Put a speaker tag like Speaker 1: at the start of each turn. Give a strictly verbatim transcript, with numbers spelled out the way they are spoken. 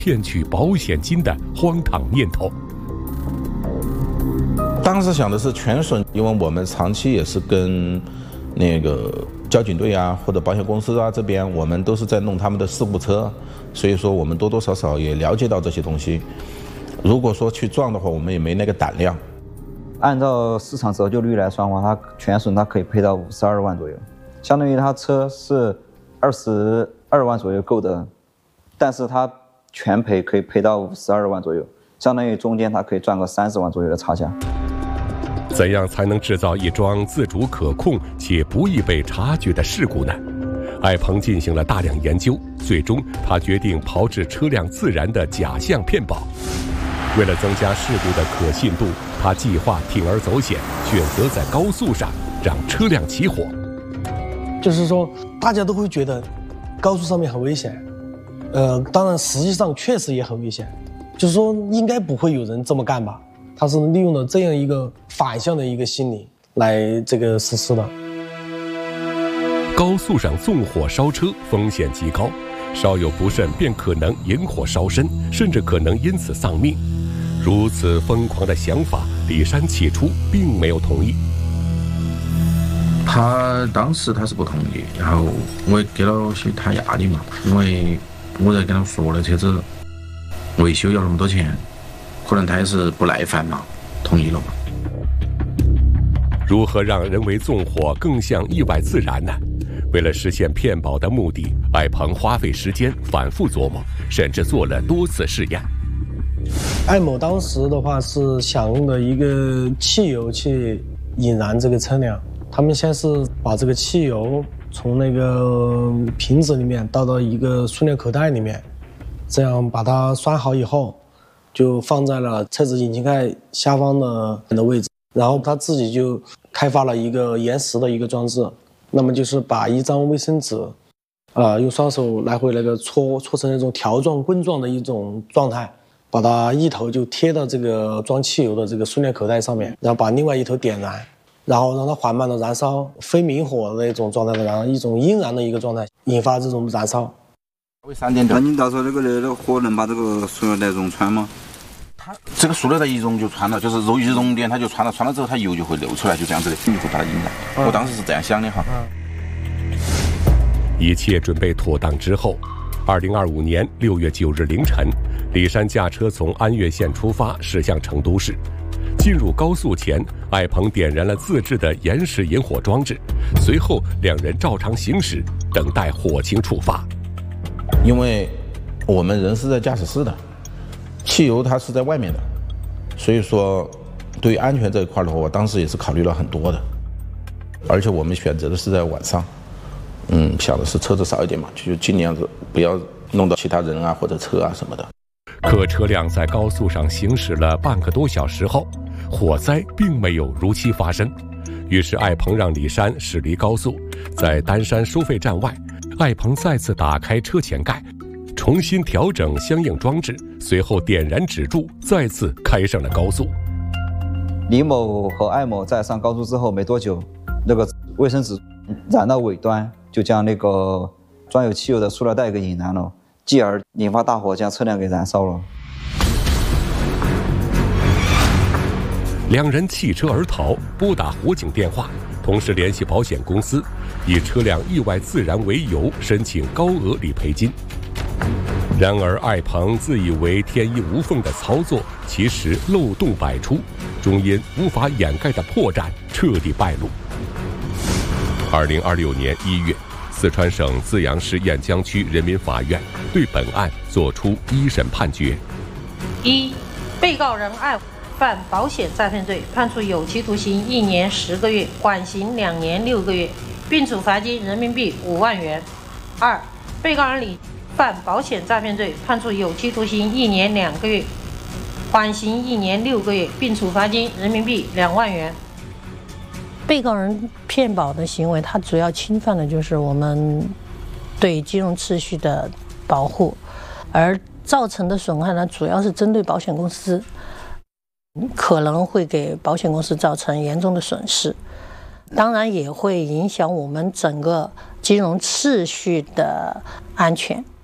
Speaker 1: 骗取保险金的荒唐念头。
Speaker 2: 当时想的是全损，因为我们长期也是跟那个交警队啊或者保险公司啊这边，我们都是在弄他们的事故车，所以说我们多多少少也了解到这些东西。如果说去撞的话，我们也没那个胆量。
Speaker 3: 按照市场折旧率来算的话，它全损它可以赔到五十二万左右，相当于它车是二十二万左右购的，但是它全赔可以赔到五十二万左右，相当于中间它可以赚个三十万左右的差价。
Speaker 1: 怎样才能制造一桩自主可控且不易被察觉的事故呢？艾鹏进行了大量研究，最终他决定炮制车辆自燃的假象骗保。为了增加事故的可信度，他计划铤而走险，选择在高速上让车辆起火。
Speaker 4: 就是说，大家都会觉得高速上面很危险，呃，当然实际上确实也很危险，就是说应该不会有人这么干吧。他是利用了这样一个反向的一个心理来这个实施的。
Speaker 1: 高速上纵火烧车风险极高，稍有不慎便可能引火烧身，甚至可能因此丧命。如此疯狂的想法，李山起初并没有同意。
Speaker 5: 他当时他是不同意，然后我也给了些他压力嘛，因为我在跟他说了车子维修要那么多钱，可能他也是不耐烦嘛，同意了嘛。
Speaker 1: 如何让人为纵火更像意外自燃呢？为了实现骗保的目的，艾鹏花费时间反复琢磨，甚至做了多次试验。
Speaker 4: 艾某当时的话是想用的一个汽油去引燃这个车辆，他们先是把这个汽油从那个瓶子里面倒到一个塑料口袋里面，这样把它拴好以后，就放在了车子引擎盖下方的的位置，然后他自己就开发了一个延时的一个装置，那么就是把一张卫生纸，呃，用双手来回那个搓搓成那种条状棍状的一种状态，把它一头就贴到这个装汽油的这个塑料口袋上面，然后把另外一头点燃，然后让它缓慢的燃烧，非明火的那种状态的，然后一种阴燃的一个状态，引发这种燃烧。
Speaker 3: 那你到时候那个那个火能把这个塑料袋溶穿吗？
Speaker 2: 它这个塑料袋一溶就穿了，就是溶一熔点它就穿了，穿了之后它油就会流出来，就这样子的，你会把它引燃。嗯、我当时是这样想的哈。
Speaker 1: 嗯、一切准备妥当之后，二零二五年六月九日凌晨，李山驾车从安岳县出发，驶向成都市。进入高速前，艾鹏点燃了自制的延时引火装置，随后两人照常行驶，等待火情触发。
Speaker 2: 因为我们人是在驾驶室的，汽油它是在外面的，所以说对于安全这一块的话，我当时也是考虑了很多的，而且我们选择的是在晚上，嗯，想的是车子少一点嘛，就尽量不要弄到其他人啊或者车啊什么的。
Speaker 1: 可车辆在高速上行驶了半个多小时后，火灾并没有如期发生。于是艾鹏让李山驶离高速，在丹山收费站外，艾鹏再次打开车前盖，重新调整相应装置，随后点燃止住，再次开上了高速。
Speaker 3: 李某和艾某在上高速之后没多久，那个卫生纸燃到尾端，就将那个装有汽油的塑料袋给引燃了，继而引发大火，将车辆给燃烧了。
Speaker 1: 两人弃车而逃，拨打火警电话，同时联系保险公司，以车辆意外自燃为由申请高额理赔金。然而艾鹏自以为天衣无缝的操作，其实漏洞百出，终因无法掩盖的破绽彻底败露。二零二六年一月，四川省资阳市兖江区人民法院对本案作出一审判决：
Speaker 6: 一、被告人艾犯保险诈骗罪，判处有期徒刑一年十个月，缓刑两年六个月，并处罚金人民币五万元。二、被告人李犯保险诈骗罪，判处有期徒刑一年两个月，缓刑一年六个月，并处罚金人民币两万元。
Speaker 7: 被告人骗保的行为，它主要侵犯的就是我们对金融秩序的保护，而造成的损害呢，主要是针对保险公司，可能会给保险公司造成严重的损失，当然也会影响我们整个金融秩序的安全。